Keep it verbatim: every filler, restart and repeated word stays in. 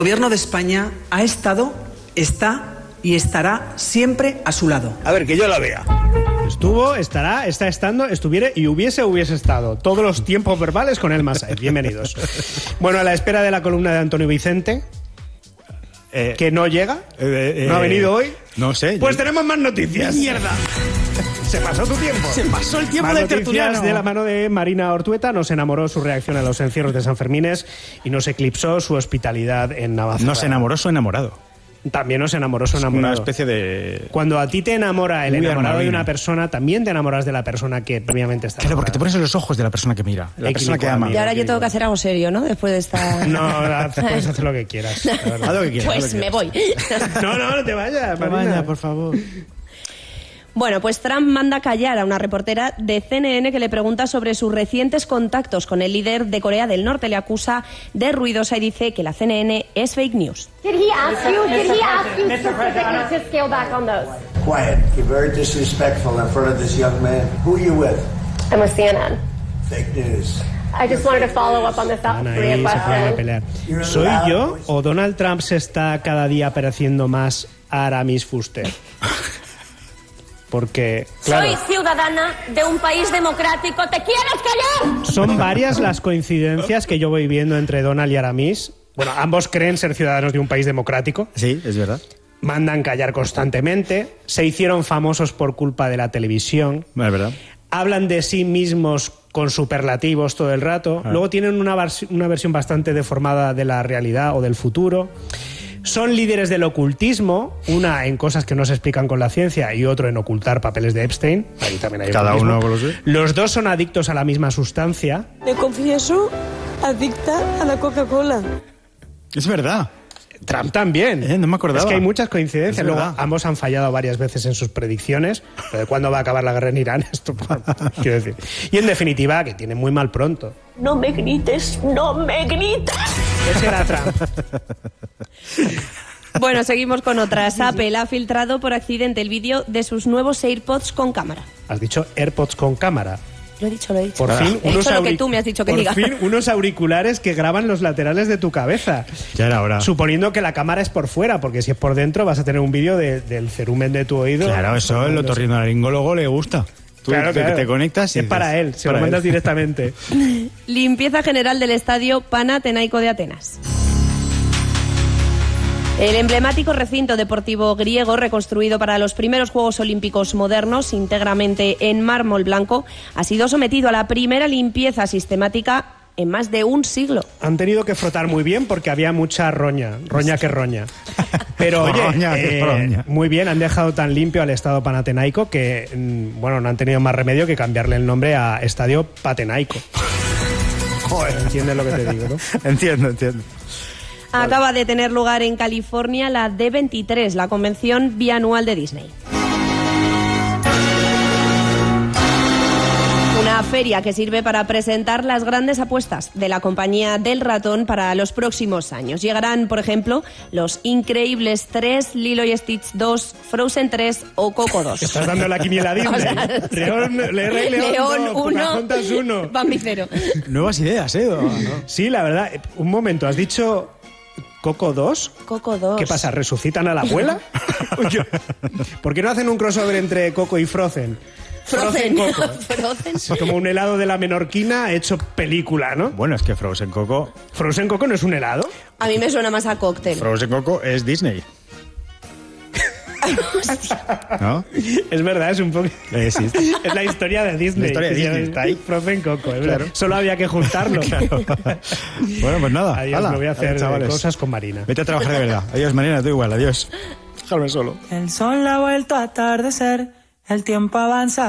El gobierno de España ha estado, está y estará siempre a su lado. A ver, que yo la vea. Estuvo, estará, está estando, estuviera y hubiese, hubiese estado. Todos los tiempos verbales con el Massaed. Bienvenidos. Bueno, a la espera de la columna de Antonio Vicente, eh, que no llega, eh, eh, no ha venido hoy. No sé. Pues yo... tenemos más noticias. ¡Mierda! Se pasó tu tiempo. Se pasó el tiempo más del noticias tertuliano. De la mano de Marina Ortueta. Nos enamoró su reacción a los encierros de San Fermines y nos eclipsó su hospitalidad en Navacerrada. ¿Nos enamoró su enamorado? También nos enamoró su enamorado. Una especie de... Cuando a ti te enamora el Muy enamorado armarina. de una persona, también te enamoras de la persona que previamente está Claro, enamorada. porque te pones en los ojos de la persona que mira, la persona que ama. Y ahora yo tengo que hacer algo serio, ¿no? Después de esta... No, haz- puedes hacer lo que quieras. la verdad. Haz lo que quieras. Pues haz lo que me voy. No, no, no te vayas, quieras. Marina. Vaya, por favor. Bueno, pues Trump manda callar a una reportera de C N N que le pregunta sobre sus recientes contactos con el líder de Corea del Norte. Le acusa de ruidosa y dice que la C N N es fake news. Did he ask you? Did he ask you specifically to scale back on those? Quiet. You're very disrespectful in front of this young man. Who are you with? I'm with C N N. Fake news. I just wanted to follow up on the South Van Korea ahí, se ponen a question. pelear. ¿Soy yo o Donald Trump se está cada día pareciendo más a Aramis Fuster? Porque, claro, Soy ciudadana de un país democrático. ¿Te quieres callar? son varias las coincidencias que yo voy viendo entre Donald y Aramis. Bueno, ambos creen ser ciudadanos de un país democrático. Sí, es verdad. Mandan callar constantemente. Se hicieron famosos por culpa de la televisión. Es verdad. Hablan de sí mismos con superlativos todo el rato. Ah. Luego tienen una, vers- una versión bastante deformada de la realidad o del futuro. Son líderes del ocultismo, una en cosas que no se explican con la ciencia y otro en ocultar papeles de Epstein. Ahí también hay Cada ocultismo. uno con lo suyo. Los dos son adictos a la misma sustancia. Me confieso adicta a la Coca-Cola. Es verdad. Trump también. Eh, no me acordaba. Es que hay muchas coincidencias. Es Luego, verdad. ambos han fallado varias veces en sus predicciones. Pero de cuándo va a acabar la guerra en Irán, esto quiero decir. Y en definitiva, que tiene muy mal pronto. No me grites, no me grites. Ese era Trump. Bueno, seguimos con otras. Apple ha filtrado por accidente el vídeo de sus nuevos AirPods con cámara. Has dicho AirPods con cámara. Lo he dicho, lo he dicho. Por fin, He unos dicho lo que auric- tú me has dicho que por diga. fin, unos auriculares que graban los laterales de tu cabeza. Ya era hora. Suponiendo que la cámara es por fuera, porque si es por dentro vas a tener un vídeo de- del cerumen de tu oído. Claro, eso el otorrinolaringólogo le gusta. Tú Claro, te, claro. te conectas y es dices, para él, se para lo mandas él. directamente. Limpieza general del estadio Panathinaiko de Atenas. El emblemático recinto deportivo griego, reconstruido para los primeros Juegos Olímpicos modernos, íntegramente en mármol blanco, ha sido sometido a la primera limpieza sistemática en más de un siglo. Han tenido que frotar muy bien porque había mucha roña, roña que roña. Pero oye, Roña que eh, roña. muy bien, han dejado tan limpio al Estado Panathinaiko que, mm, bueno, no han tenido más remedio que cambiarle el nombre a Estadio Patenaico. Joder, entiendes lo que te digo, ¿no? Entiendo, entiendo. Acaba de tener lugar en California la D veintitrés, la convención bianual de Disney. Una feria que sirve para presentar las grandes apuestas de la compañía del ratón para los próximos años. Llegarán, por ejemplo, Los Increíbles tres, Lilo y Stitch dos, Frozen tres o Coco dos. Estás dando la quiniela a Disney. O sea, León, Le Rey León, León no, uno, Pocahontas uno. Bambi cero. Nuevas ideas, ¿eh? ¿No? Sí, la verdad. eh, Un momento, ¿has dicho Coco dos? Coco dos. ¿Qué pasa? ¿Resucitan a la abuela? Yo- ¿Por qué no hacen un crossover entre Coco y Frozen? Frozen. Coco. Frozen. Es como un helado de la menorquina hecho película, ¿no? Bueno, es que Frozen Coco... ¿Frozen Coco no es un helado? A mí me suena más a cóctel. Frozen Coco es Disney. ¿No? Es verdad, es un poco... Eh, sí. Es la historia de Disney. La historia de que se Disney, llama está ahí. Frozen Coco, es Claro. verdad. Solo había que juntarlo. Bueno, pues nada. Adiós, hala, me voy a hacer adiós, chavales. cosas con Marina. Vete a trabajar de verdad. Adiós, Marina, tú igual. Adiós. Déjame solo. El sol ha vuelto a atardecer, el tiempo avanza.